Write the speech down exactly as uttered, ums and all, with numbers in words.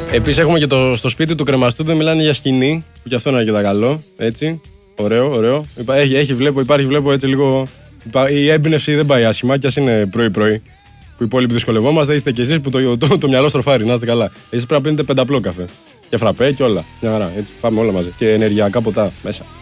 Επίσης έχουμε και το, στο σπίτι του κρεμαστού, δεν μιλάνε για σκηνή, που και αυτό είναι αρκετά καλό. Έτσι. Ωραίο, ωραίο. Έχει, έχει βλέπω, υπάρχει, βλέπω έτσι λίγο. Η έμπνευση δεν πάει άσχημα, κι ας είναι πρωί-πρωί. Που οι υπόλοιποι δυσκολευόμαστε, είστε κι εσείς που το, το, το, το μυαλό στροφάρει, να είστε καλά. Εσείς πρέπει να πίνετε πενταπλό καφέ. Και φραπέ και όλα. Μια χαρά. Έτσι, πάμε όλα μαζί. Και ενεργειακά ποτά μέσα.